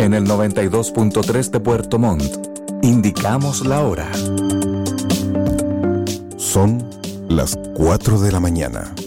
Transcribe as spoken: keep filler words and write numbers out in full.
En el noventa y dos punto tres de Puerto Montt, indicamos la hora. Son las cuatro de la mañana.